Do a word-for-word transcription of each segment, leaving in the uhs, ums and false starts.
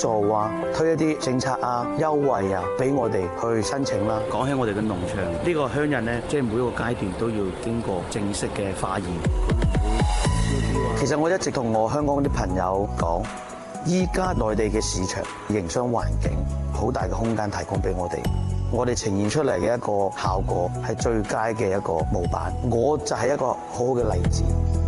助啊，推一啲政策啊、優惠啊，俾我哋去申請啦。 講起我哋嘅農場，呢個鄉人呢，即係每一個階段都要經過正式嘅化驗。 其實我一直同我香港啲朋友講，依家內地嘅市場營商環境好大嘅空間提供俾我哋，我哋呈現出嚟嘅一個效果係最佳嘅一個模板。我就係一個好好嘅例子。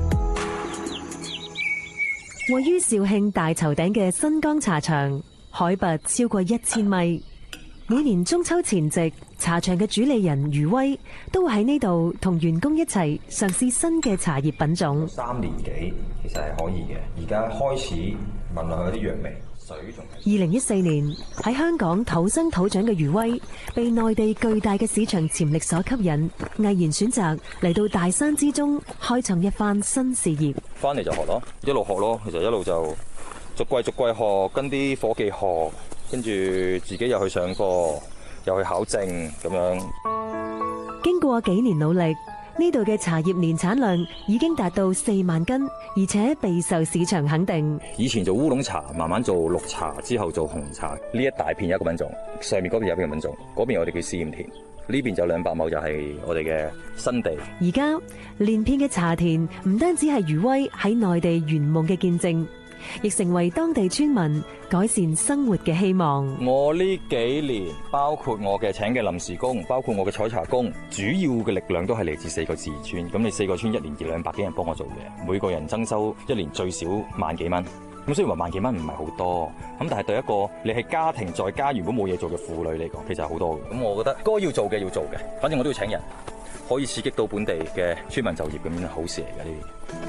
位於肇慶大頭頂嘅新江茶場，海拔超過一千米。每年中秋前夕，茶場嘅主理人余威都會喺呢度同員工一齊嘗試新嘅茶葉品種。 三年幾其實係可以嘅，而家開始聞落去有啲藥味。水仲係。 二零一四年喺香港土生土長嘅余威，被內地巨大嘅市場潛力所吸引，毅然選擇嚟到大山之中開創一番新事業。 翻嚟就學咯，一路學咯，其實一路就逐季逐季學，跟啲夥計學，跟住自己又去上課，又去考證咁樣。 經過幾年努力，呢度嘅茶葉年產量已經達到四萬斤，而且備受市場肯定。 以前做烏龍茶，慢慢做綠茶，之後做紅茶。呢一大片有一個品種，上面嗰邊有一個品種，嗰邊我哋叫試驗田。呢邊就兩百畝就係我哋嘅新地。 而家連片嘅茶田唔單止係余威喺內地圓夢嘅見證，亦成為當地村民改善生活嘅希望。 我呢幾年，包括我嘅請嘅臨時工，包括我嘅採茶工，主要嘅力量都係嚟自四個自治村。咁你四個村一年二兩百幾人幫我做嘢，每個人增收一年最少萬幾蚊。咁雖然話萬幾蚊唔係好多，咁但係對一個你係家庭在家原本冇嘢做嘅婦女嚟講，其實係好多嘅。咁我覺得該要做嘅要做嘅，反正我都要請人，可以刺激到本地嘅村民就業，咁樣好事嚟嘅呢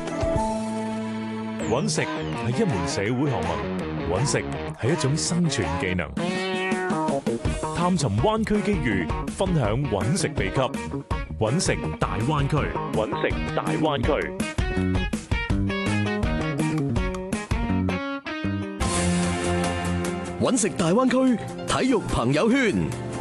啲。 搵食係一門社會學問，搵食係一種生存技能。探尋灣區機遇，分享搵食秘笈，搵食大灣區，搵食大灣區。 搵食大灣區體育朋友圈，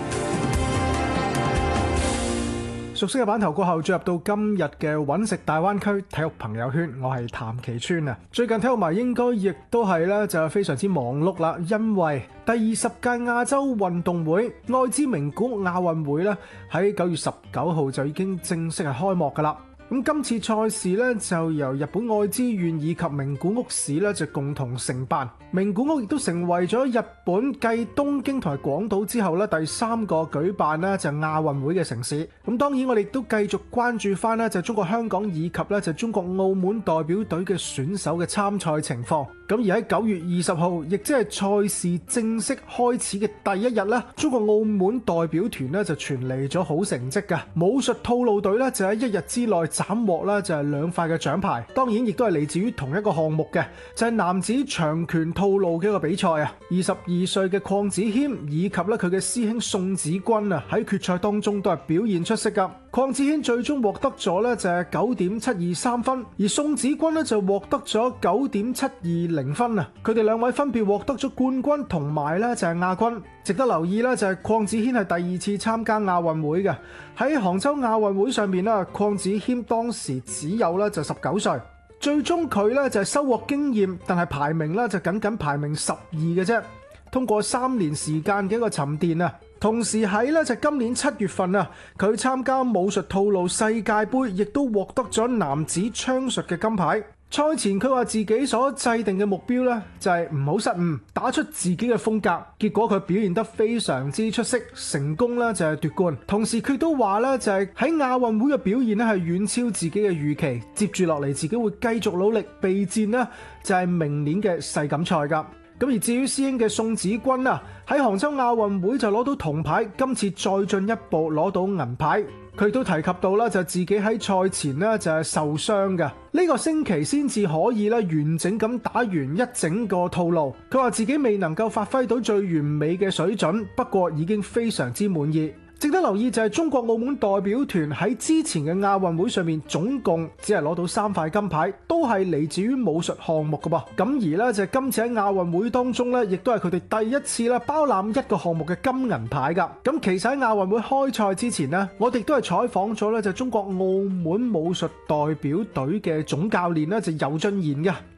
熟悉嘅版頭過後，進入到今日嘅搵食大灣區體育朋友圈，我係譚其川啊！最近體育迷應該亦都係咧就非常之忙碌啦，因為第二十屆亞洲運動會愛知名古屋亞運會咧喺九月十九號就已經正式係開幕噶啦。咁今次賽事咧就由日本愛知縣以及名古屋市咧就共同承辦，名古屋亦都成為咗日本繼東京同埋廣島之後咧第三個舉辦咧就亞運會嘅城市。咁當然我哋亦都繼續關注翻咧就中國香港以及咧就中國澳門代表隊嘅選手嘅參賽情況。咁而喺九月二十號，亦即係賽事正式開始嘅第一日咧，中國澳門代表團咧就傳嚟咗好成績嘅武術套路隊咧就喺一日之內斬獲啦就係兩塊嘅獎牌，當然亦都係嚟自於同一個項目嘅，就係男子長拳套路嘅一個比賽啊。二十二歲嘅鄺子謙以及咧佢嘅師兄宋子君啊喺決賽當中都係表現出色噶。鄺子謙最終獲得咗咧就係九點七二三分，而宋子君咧就獲得咗九點七二零分啊。佢哋兩位分別獲得咗冠軍同埋咧就係亞軍。值得留意咧就係鄺子謙係第二次參加亞運會嘅，喺杭州亞運會上面啦，鄺子謙當時只有咧就十九歲，最終佢咧就係收穫經驗，但係排名咧就僅僅排名十二嘅啫。通過三年時間嘅一個沉澱啊，同時喺咧就今年七月份啊，佢參加武術套路世界盃，亦都獲得咗男子槍術嘅金牌。賽前佢話自己所制定嘅目標咧就係唔好失誤，打出自己嘅風格。結果佢表現得非常之出色，成功咧就係奪冠。同時佢都話咧就係喺亞運會嘅表現咧係遠超自己嘅預期。接住落嚟自己會繼續努力備戰呢就係明年嘅世錦賽噶。咁而至於師兄嘅宋子君啊，喺杭州亞運會就攞到銅牌，今次再進一步攞到銀牌。佢都提及到啦，就自己喺賽前呢就係受傷嘅，呢個星期先至可以咧完整咁打完一整個套路。佢話自己未能夠發揮到最完美嘅水準，不過已經非常之滿意。值得留意就係中國澳門代表團喺之前嘅亞運會上面總共只係攞到三塊金牌，都係嚟自於武術項目嘅噃。咁而呢，就係今次喺亞運會當中呢，亦都係佢哋第一次咧包攬一個項目嘅金銀牌噶。咁其實喺亞運會開賽之前呢，我哋都係採訪咗呢就中國澳門武術代表隊嘅總教練呢就游俊賢嘅。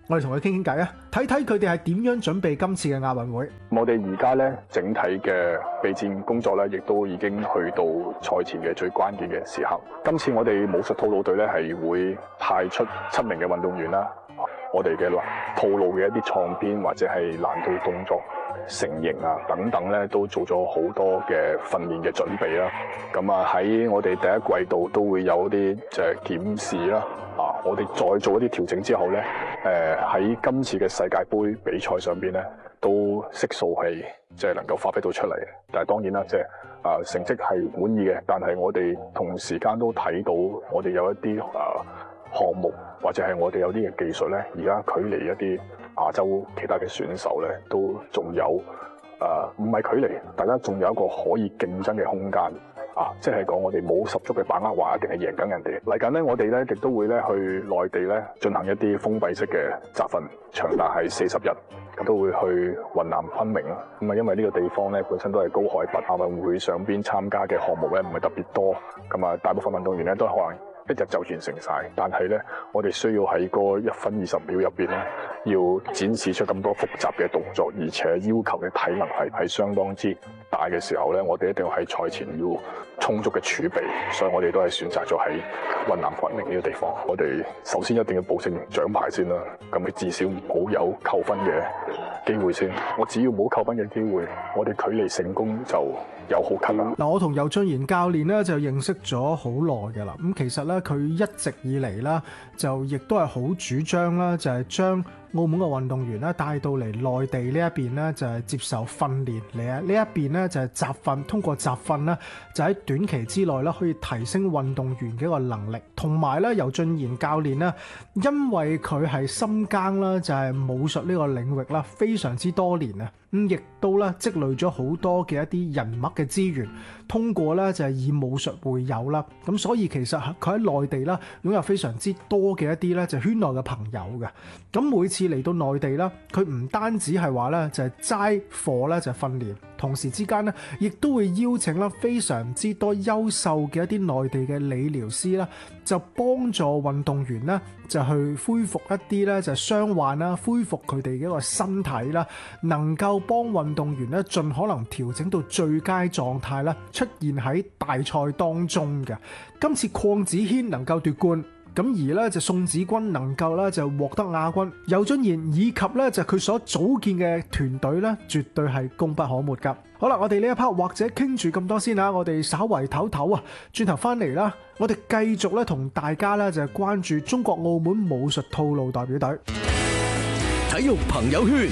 我哋同佢傾傾偈啊，睇睇佢哋係點樣準備今次嘅亞運會。 我哋而家咧整體嘅備戰工作咧，亦都已經去到賽前嘅最關鍵嘅時候。今次我哋武術套路隊咧係會派出七名嘅運動員啦，我哋嘅套路嘅一啲創編或者係難度動作成型啊等等咧，都做咗好多嘅訓練嘅準備啦。咁啊喺我哋第一季度都會有啲即係檢視啦。啊，我哋再做一啲調整之後咧，誒喺今次嘅世界盃比賽上邊咧，都悉數係即係能夠發揮到出嚟。但係當然啦，即係啊成績係滿意嘅，但係我哋同時間都睇到我哋有一啲啊項目或者係我哋有啲嘅技術咧，而家距離一啲亞洲其他嘅選手咧，都仲有誒唔係距離，大家仲有一個可以競爭嘅空間。啊，即係講我哋冇十足嘅把握話一定係贏緊人哋。嚟緊咧，我哋咧亦都會咧去內地咧進行一啲封閉式嘅集訓，長達係四十日，咁都會去雲南昆明啦。咁啊，因為呢個地方咧本身都係高海拔，亞運會上邊參加嘅項目咧唔係特別多，咁啊大部分運動員咧都可能一日就完成晒，但係咧我哋需要喺嗰一分二十秒入邊咧，要展示出咁多複雜嘅動作，而且要求嘅體能係係相當之大嘅時候咧，我哋一定要喺賽前要充足嘅儲備，所以我哋都係選擇咗喺雲南昆明呢個地方。我哋首先一定要保證獎牌先啦，咁你至少唔好有扣分嘅機會先。我只要冇扣分嘅機會，我哋距離成功就有好近啦。 嗱，我同尤俊賢教練咧就認識咗好耐嘅啦。咁其實咧，佢一直以嚟啦，就亦都係好主張啦，就係將澳門嘅運動員咧帶到嚟內地呢一邊咧，就係接受訓練嚟啊！呢一邊咧就係集訓，通過集訓咧就喺短期之內咧可以提升運動員嘅一個能力。同埋咧，尤俊賢教練咧，因為佢係深耕啦，就係武術呢個領域啦，非常之多年啊，咁亦都咧積累咗好多嘅一啲人脈嘅資源。通過咧就係以武術會友啦，咁所以其實佢喺內地啦擁有非常之多嘅一啲咧就圈內嘅朋友嘅。咁每次嚟到內地啦，佢唔單止係話咧就係齋課咧就係訓練，同時之間咧亦都會邀請啦非常之多優秀嘅一啲內地嘅理療師啦，就幫助運動員咧就去恢復一啲咧就係傷患啦，恢復佢哋嘅一個身體啦，能夠幫運動員咧盡可能調整到最佳狀態啦，出現喺大賽當中嘅。今次鄺子軒能夠奪冠，咁而咧就宋子君能夠咧就獲得亞軍，尤俊賢以及咧就佢所組建嘅團隊咧，絕對係功不可沒噶。好啦，我哋呢一 part 或者傾住咁多先啦，我哋稍為唞唞啊，轉頭翻嚟啦，我哋繼續咧同大家咧就係關注中國澳門武術套路代表隊。 體育朋友圈。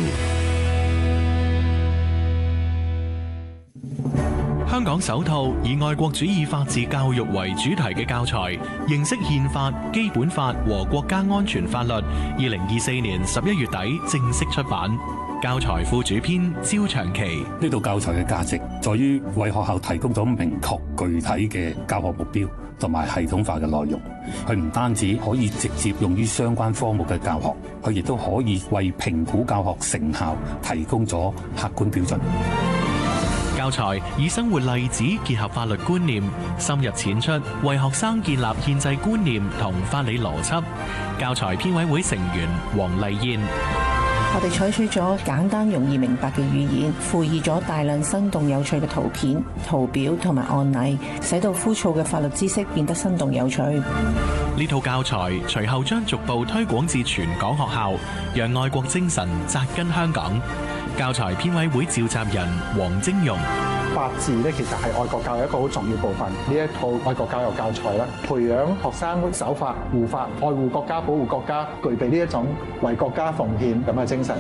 香港首套以愛國主義法治教育為主題嘅教材，認識憲法、基本法和國家安全法律，二零二四年十一月底正式出版。教材副主編焦長期。 呢套教材嘅價值在於為學校提供咗明確具體嘅教學目標同埋系統化嘅內容。佢唔單止可以直接用於相關科目嘅教學，佢亦都可以為評估教學成效提供咗客觀標準。 教材以生活例子結合法律觀念，深入淺出，為學生建立憲制觀念同法理邏輯。教材編委會成員黃麗燕。 我哋採取咗簡單容易明白嘅語言，附以咗大量生動有趣嘅圖片、圖表同埋案例，使到枯燥嘅法律知識變得生動有趣。 呢套教材隨後將逐步推廣至全港學校，讓愛國精神扎根香港。教材編委會召集人黃晶容。 法治咧，其實係愛國教育一個好重要部分。呢一套愛國教育教材咧，培養學生守法、護法、愛護國家、保護國家，具備呢一種為國家奉獻咁嘅精神。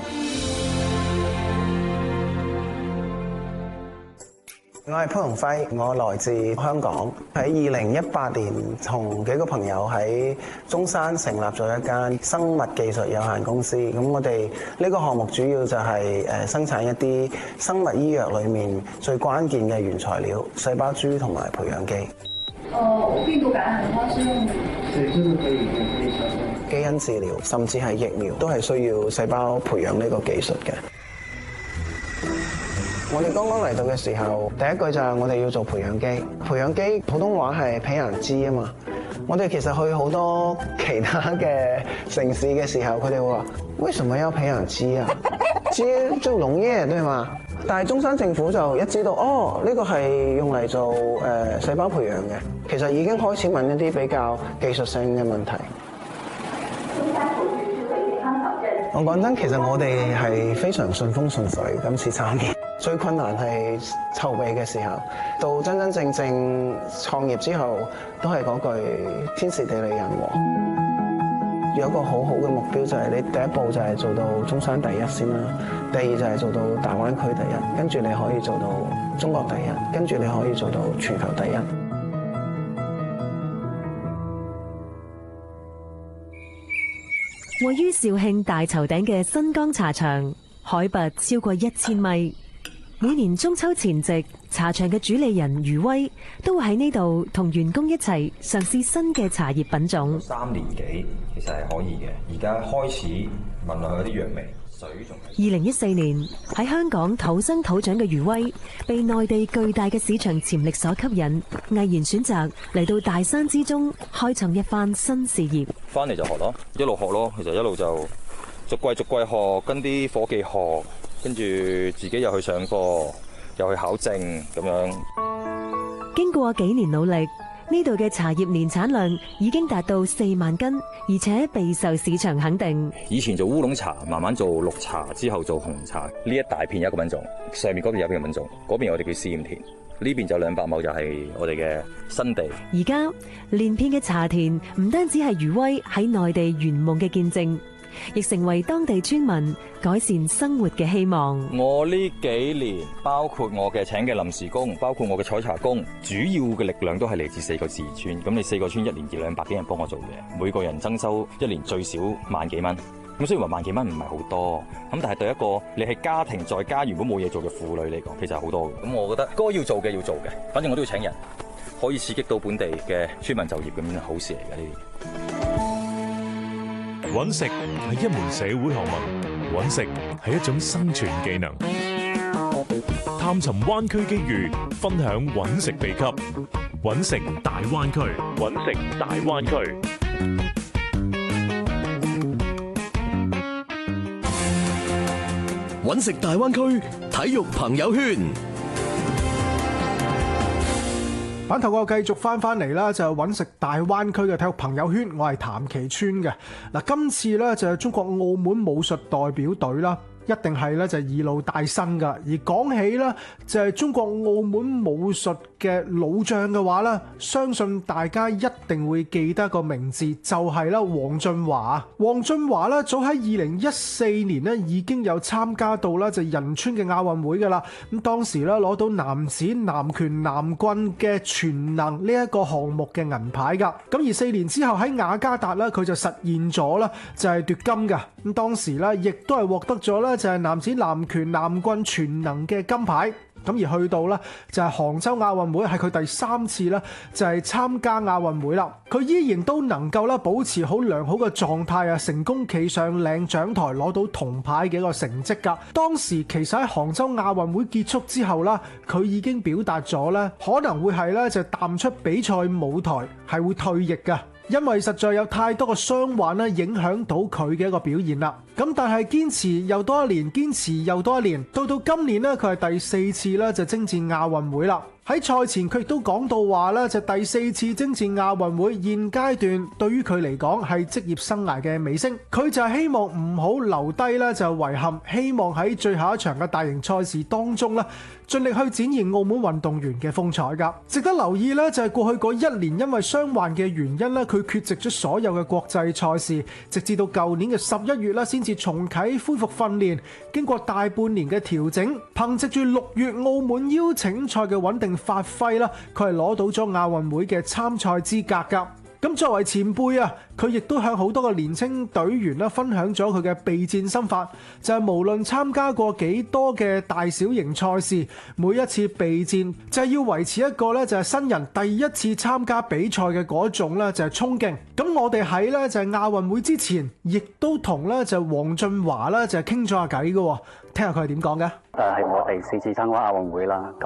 我係潘鴻輝，我來自香港。喺二零一八年，同幾個朋友喺中山成立咗一間生物技術有限公司。咁我哋呢個項目主要就係誒生產一啲生物醫藥裏面最關鍵嘅原材料——細胞株同埋培養基。 哦，我病毒感染發生。對，就是可以基因治療，甚至係疫苗，都係需要細胞培養呢個技術嘅。我哋剛剛嚟到嘅時候，第一句就係我哋要做培養基。培養基普通話係培養基啊嘛。 我哋其實去好多其他嘅城市嘅時候，佢哋會話：為什麼要培養雞啊？雞做農業對嘛？但係中山政府就一知道，哦，呢個係用嚟做誒細胞培養嘅，其實已經開始問一啲比較技術性嘅問題。我講真，其實我哋係非常順風順水，今次參與。最困難係籌備嘅時候，到真真正正創業之後，都係嗰句天時地利人和。有一個好好嘅目標，就係你第一步就係做到中山第一先啦，第二就係做到大灣區第一，跟住你可以做到中國第一，跟住你可以做到全球第一。 位於肇慶大頭頂嘅新江茶場，海拔超過一千米。每年中秋前夕，茶場嘅主理人余威都會喺呢度同員工一齊嘗試新嘅茶葉品種。 三年幾其實係可以嘅，而家開始聞落去有啲藥味，水仲係。 二零一四年喺香港土生土長嘅余威，被內地巨大嘅市場潛力所吸引，毅然選擇嚟到大山之中開創一番新事業。 翻嚟就學咯，一路學咯，其實一路就逐季逐季學，跟啲伙計學。跟住自己又去上課，又去考證咁樣。 經過幾年努力，呢度嘅茶葉年產量已經達到四萬斤，而且備受市場肯定。 以前做烏龍茶，慢慢做綠茶，之後做紅茶。呢一大片一個品種，上面嗰邊有邊個品種，嗰邊我哋叫試驗田，呢邊就兩百畝就係我哋嘅新地。 而家連片嘅茶田唔單止係余威喺內地圓夢嘅見證，亦成為當地村民改善生活嘅希望。 我呢幾年，包括我嘅請嘅臨時工，包括我嘅採茶工，主要嘅力量都係嚟自四個自然村。咁你四個村一年二兩百幾人幫我做嘢，每個人增收一年最少萬幾蚊。咁雖然話萬幾蚊唔係好多，咁但係對一個你係家庭在家原本冇嘢做嘅婦女嚟講，其實係好多嘅。咁我覺得該要做嘅要做嘅，反正我都要請人，可以刺激到本地嘅村民就業，咁樣好事嚟嘅呢啲。 揾食係一門社會學問，揾食係一種生存技能。探尋灣區機遇，分享揾食秘笈。揾食大灣區，揾食大灣區。 揾食大灣區體育朋友圈。 版頭我繼續翻翻嚟啦，就係揾食大灣區嘅體育朋友圈，我係譚其川嘅。嗱，今次咧就係中國澳門武術代表隊啦，一定係咧就係二路帶新噶。而講起咧就係中國澳門武術嘅老將嘅話咧，相信大家一定會記得個名字，就係啦黃俊華。黃俊華咧早喺二零一四年咧已經有參加到啦就仁川嘅亞運會噶啦。咁當時咧攞到男子南拳南棍嘅全能呢一個項目嘅銀牌噶。咁而四年之後喺雅加達咧佢就實現咗啦就係奪金噶。咁當時咧亦都係獲得咗咧就係男子南拳南棍全能嘅金牌。咁而去到咧就係杭州亞運會係佢第三次咧就係參加亞運會啦，佢依然都能夠咧保持好良好嘅狀態啊，成功企上領獎台攞到銅牌嘅一個成績噶。當時其實喺杭州亞運會結束之後啦，佢已經表達咗咧可能會係咧就淡出比賽舞台，係會退役噶。因為實在有太多嘅傷患咧，影響到佢嘅一個表現啦。咁但係堅持又多一年，堅持又多一年，到到今年咧，佢係第四次咧就征戰亞運會啦。喺賽前佢亦都講到話咧，就第四次征戰亞運會，現階段對於佢嚟講係職業生涯嘅尾聲。佢就係希望唔好留低咧就遺憾，希望喺最後一場嘅大型賽事當中咧，盡力去展現澳門運動員嘅風采噶。值得留意咧就係過去嗰一年因為傷患嘅原因咧，佢缺席咗所有嘅國際賽事，直至到舊年嘅十一月啦，先至重啟恢復訓練。經過大半年嘅調整，憑藉住六月澳門邀請賽嘅穩定發揮啦，佢係攞到咗亞運會嘅參賽資格噶。咁作為前輩啊，佢亦都向好多個年青隊員啦分享咗佢嘅備戰心法，就係無論參加過幾多嘅大小型賽事，每一次備戰就係要維持一個咧就係新人第一次參加比賽嘅嗰種咧就係衝勁。咁我哋喺咧就係亞運會之前，亦都同咧就係黃俊華啦就係傾咗下偈嘅，聽下佢係點講嘅。 誒係我第四次參加亞運會啦，咁啊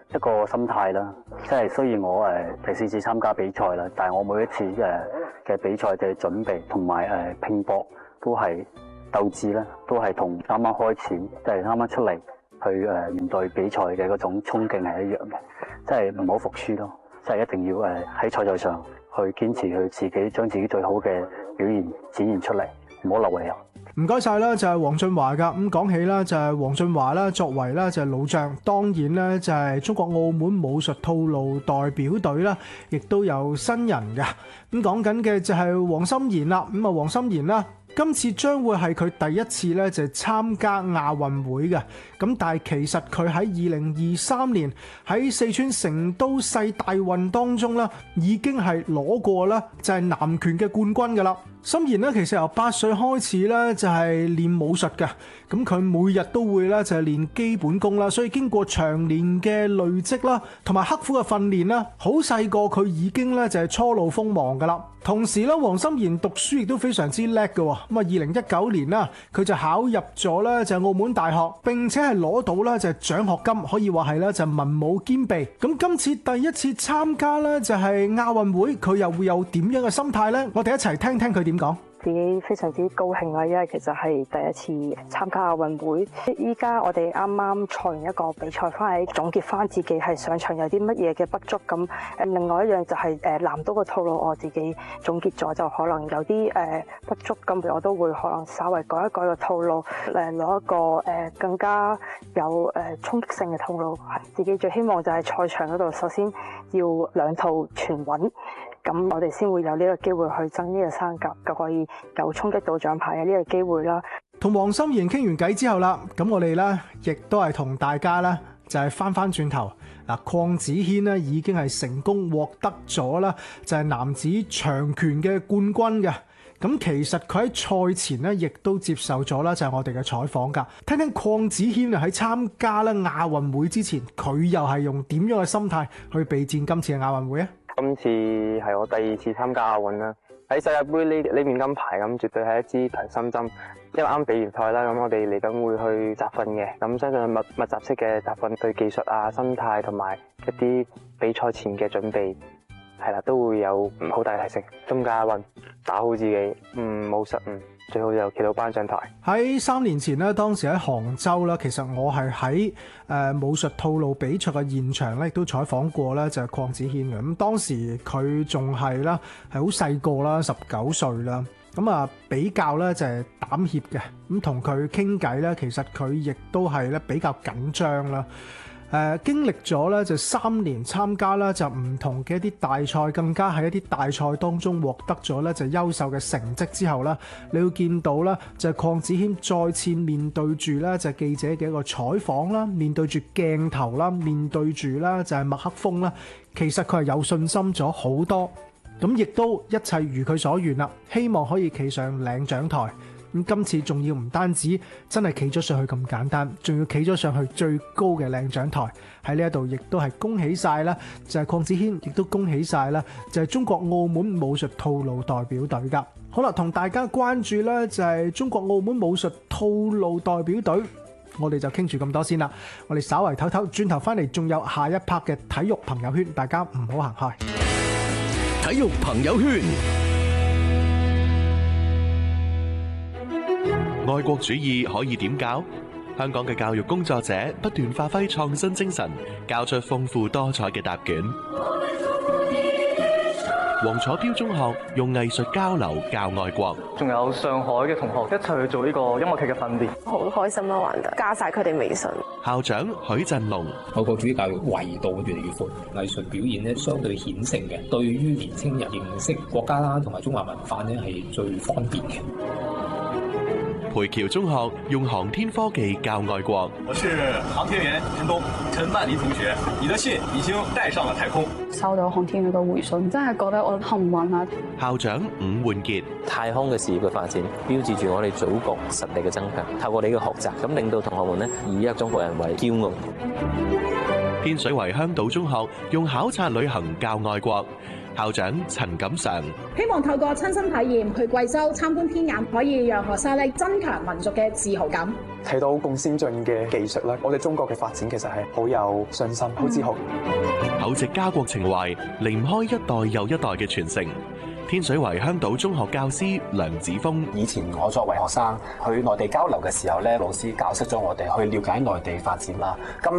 一個心態啦。即係雖然我誒第四次參加比賽啦，但係我每一次誒嘅比賽嘅準備同埋誒拼搏都係鬥志咧，都係同啱啱開始即係啱啱出嚟去誒面對比賽嘅嗰種衝勁係一樣嘅，即係唔好服輸咯，即係一定要誒喺賽場上去堅持去自己將自己最好嘅表現展現出嚟，唔好留遺憾。 唔該晒啦，就係黃俊華噶。咁講起啦，就係黃俊華啦，作為啦就係老將，當然咧就係中國澳門武術套路代表隊啦，亦都有新人嘅。咁講緊嘅就係黃心妍啦。咁啊，黃心妍啦，今次將會係佢第一次咧就係參加亞運會嘅。咁但係其實佢喺二零二三年喺四川成都世大運當中啦，已經係攞過啦就係南拳嘅冠軍噶啦。心妍咧其實由八歲開始咧就係練武術嘅，咁佢每日都會咧就係練基本功啦，所以經過長年嘅累積啦，同埋刻苦嘅訓練啦，好細個佢已經咧就係初露鋒芒噶啦。同時咧，黃心妍讀書亦都非常之叻嘅，咁啊二零一九年啦，佢就考入咗咧就係澳門大學，並且係攞到咧就係獎學金，可以話係咧就係文武兼備。咁今次第一次參加咧就係亞運會，佢又會有點樣嘅心態咧？我哋一齊聽聽佢點講。 自己非常之高興啦，因為其實係第一次參加亞運會。依家我哋啱啱賽完一個比賽翻嚟，總結翻自己係上場有啲乜嘢嘅不足。咁誒，另外一樣就係誒南刀嘅套路，我自己總結咗就可能有啲誒不足，咁我都會可能稍微改一改個套路，誒攞一個誒更加有誒衝擊性嘅套路。自己最希望就係賽場嗰度，首先要兩套全穩。咁我哋先會有呢個機會去爭呢個三甲，就可以有衝擊到獎牌嘅呢個機會啦。 同黃心妍傾完偈之後啦，咁我哋咧亦都係同大家咧就係翻翻轉頭嗱，鄺子軒呢已經係成功獲得咗啦，就係男子長拳嘅冠軍嘅。咁其實佢喺賽前咧亦都接受咗啦，就係我哋嘅採訪噶，聽聽鄺子軒啊喺參加咧亞運會之前，佢又係用點樣嘅心態去備戰今次嘅亞運會啊？ 今次係我第二次參加亞運啦，喺世界盃呢呢面金牌咁，絕對係一支強心針。因為啱比完賽啦，咁我哋嚟緊會去集訓嘅，咁相信密密集式嘅集訓對技術啊、心態同埋一啲比賽前嘅準備，係啦，都會有好大嘅提升。今屆亞運打好自己，嗯，冇失誤。最好就企到頒獎台。喺三年前咧，當時喺杭州啦，其實我係喺誒武術套路比賽嘅現場咧，亦都採訪過咧，就係鄺子軒嘅。咁當時佢仲係啦，係好細個啦，十九歲啦。咁啊，比較咧就係膽怯嘅。咁同佢傾偈咧，其實佢亦都係咧比較緊張啦。誒、呃、經歷咗咧就三年參加啦，就唔同嘅一啲大賽，更加喺一啲大賽當中獲得咗咧就優秀嘅成績之後啦，你會見到啦就係鄺子軒再次面對住咧就係記者嘅一個採訪啦，面對住鏡頭啦，面對住啦就係麥克風啦，其實佢係有信心咗好多，咁亦都一切如佢所願啦，希望可以企上領獎台。咁今次仲要唔單止真係企咗上去咁簡單，仲要企咗上去最高嘅領獎台。喺呢一度亦都係恭喜晒啦，就係鄺子軒，亦都恭喜晒啦，就係中國澳門武術套路代表隊噶。好啦，同大家關注咧就係中國澳門武術套路代表隊，我哋就傾住咁多先啦。我哋稍為唞唞，轉頭翻嚟仲有下一 part 嘅體育朋友圈，大家唔好行開。 體育朋友圈。 愛國主義可以點教？香港嘅教育工作者不斷發揮創新精神，教出豐富多彩嘅答卷。黃楚標中學用藝術交流教愛國， 仲有上海嘅同學一齊去做呢個音樂劇嘅訓練， 好開心啦！玩得加晒佢哋微信。 校長許振龍， 愛國主義教育維度越嚟越闊，藝術表現咧相對顯性嘅，對於年輕人認識國家啦同埋中華文化咧係最方便嘅。 培僑中學用航天科技教愛國。 我是航天員陳東，陳曼妮同學，你的信已經帶上了太空。 收到航天員嘅回信，真係覺得我幸運啊！ 校長伍煥傑， 太空嘅事業嘅發展，標誌住我哋祖國實力嘅增強。透過你嘅學習，咁令到同學們呢以一中國人為驕傲。 天水圍香島中學用考察旅行教愛國。 校長陳錦常。 希望透過親身體驗去貴州參觀天眼，可以讓學生咧增強民族嘅自豪感。 睇到咁先進嘅技術咧，我哋中國嘅發展其實係好有信心、好自豪。 厚植家國情懷，離唔開一代又一代嘅傳承。天水圍香島中學教師梁子峰， 以前我作為學生去內地交流嘅時候咧，老師教識咗我哋去了解內地發展啦。今